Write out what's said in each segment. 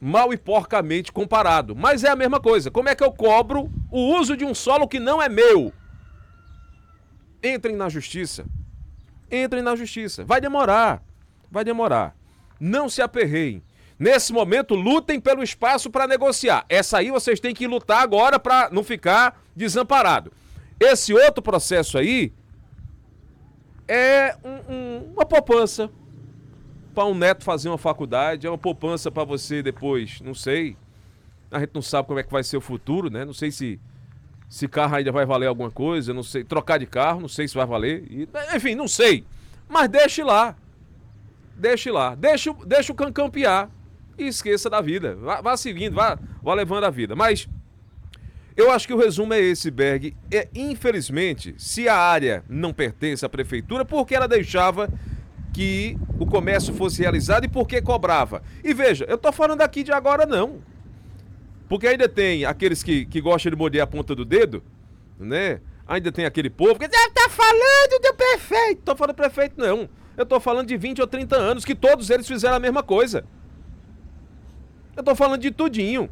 mal e porcamente comparado. Mas é a mesma coisa. Como é que eu cobro o uso de um solo que não é meu? Entrem na justiça. Entrem na justiça. Vai demorar. Vai demorar. Não se aperreiem. Nesse momento, lutem pelo espaço para negociar. Essa aí vocês têm que lutar agora para não ficar desamparado. Esse outro processo aí é uma poupança para um neto fazer uma faculdade, é uma poupança para você depois, não sei. A gente não sabe como é que vai ser o futuro, né? Não sei se carro ainda vai valer alguma coisa, não sei. Trocar de carro, não sei se vai valer. Enfim, não sei. Mas deixe lá. Deixe lá. Deixa o cancão piar. E esqueça da vida. Vá seguindo, vá levando a vida. Mas eu acho que o resumo é esse, Berg. Infelizmente, se a área não pertence à prefeitura, por que ela deixava que o comércio fosse realizado e por que cobrava? E veja, eu tô falando aqui de agora não. Porque ainda tem aqueles que gostam de morder a ponta do dedo, né? Ainda tem aquele povo que tá falando do prefeito. Tô falando do prefeito não. Eu tô falando de 20 ou 30 anos que todos eles fizeram a mesma coisa. Eu tô falando de tudinho.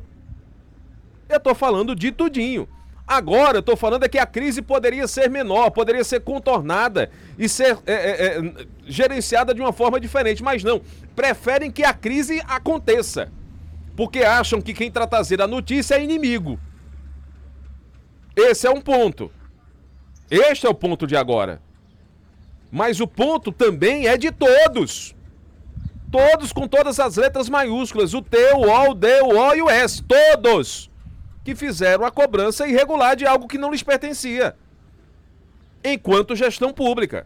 Agora, eu tô falando é que a crise poderia ser menor, poderia ser contornada e ser gerenciada de uma forma diferente. Mas não, preferem que a crise aconteça. Porque acham que quem tá trazendo a notícia é inimigo. Esse é um ponto. Este é o ponto de agora. Mas o ponto também é de todos. Todos com todas as letras maiúsculas, o T, o O, o D, o O e o S, todos que fizeram a cobrança irregular de algo que não lhes pertencia, enquanto gestão pública.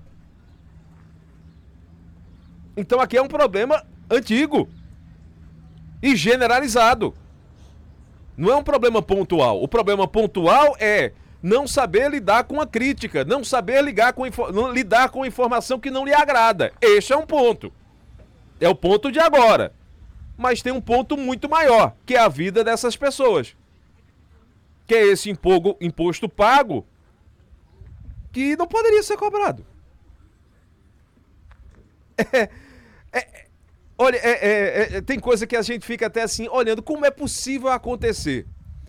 Então aqui é um problema antigo e generalizado. Não é um problema pontual. O problema pontual é não saber lidar com a crítica, não saber lidar com informação que não lhe agrada. Este é um ponto. É o ponto de agora. Mas tem um ponto muito maior, que é a vida dessas pessoas. Que é esse imposto pago que não poderia ser cobrado. Olha, tem coisa que a gente fica até assim, olhando como é possível acontecer.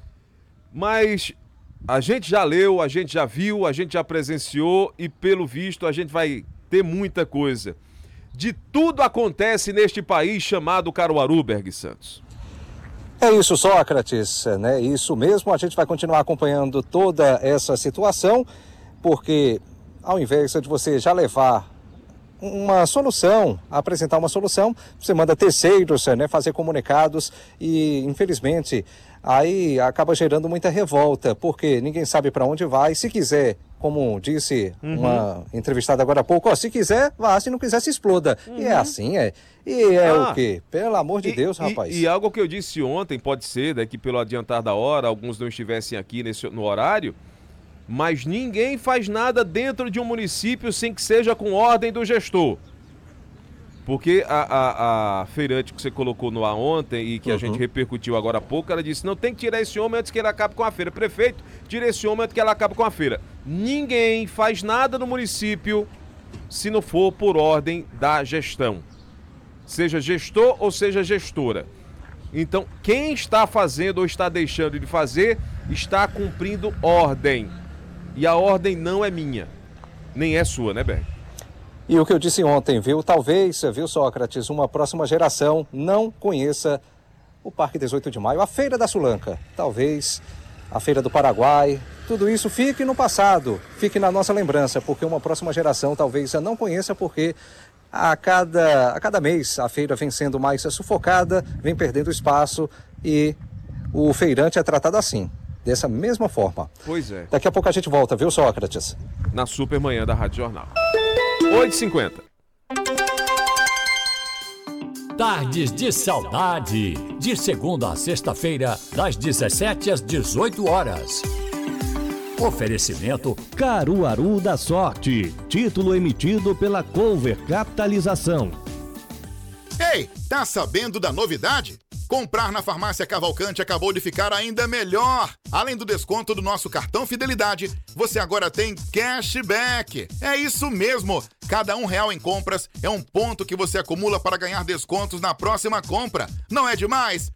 Mas a gente já leu, a gente já viu, a gente já presenciou e pelo visto a gente vai ter muita coisa. De tudo acontece neste país chamado Caruaru, Berg Santos. É isso, Sócrates, né? Isso mesmo, a gente vai continuar acompanhando toda essa situação, porque ao invés de você já levar uma solução, apresentar uma solução, você manda terceiros, né, fazer comunicados e, infelizmente, aí acaba gerando muita revolta, porque ninguém sabe para onde vai. Se quiser, como disse uma entrevistada agora há pouco, se quiser, vá, se não quiser, se exploda. E é assim, o quê? Pelo amor de Deus, rapaz. E algo que eu disse ontem, pode ser, né, que pelo adiantar da hora, alguns não estivessem aqui no horário, mas ninguém faz nada dentro de um município sem que seja com ordem do gestor. Porque a feirante que você colocou no ar ontem e que a gente repercutiu agora há pouco, ela disse, não, tem que tirar esse homem antes que ele acabe com a feira. Prefeito, tira esse homem antes que ele acabe com a feira. Ninguém faz nada no município se não for por ordem da gestão. Seja gestor ou seja gestora. Então, quem está fazendo ou está deixando de fazer, está cumprindo ordem. E a ordem não é minha, nem é sua, né, Berg? E o que eu disse ontem, talvez, Sócrates, uma próxima geração não conheça o Parque 18 de Maio, a Feira da Sulanca, talvez a Feira do Paraguai, tudo isso fique no passado, fique na nossa lembrança, porque uma próxima geração talvez não conheça, porque a cada mês a feira vem sendo mais sufocada, vem perdendo espaço e o feirante é tratado assim. Dessa mesma forma. Pois é. Daqui a pouco a gente volta, Sócrates? Na Supermanhã da Rádio Jornal. 8h50. Tardes de Saudade. De segunda a sexta-feira, das 17 às 18 horas. Oferecimento Caruaru da Sorte. Título emitido pela Cover Capitalização. Ei, tá sabendo da novidade? Comprar na Farmácia Cavalcante acabou de ficar ainda melhor. Além do desconto do nosso cartão Fidelidade, você agora tem cashback. É isso mesmo. Cada R$1 em compras é um ponto que você acumula para ganhar descontos na próxima compra. Não é demais?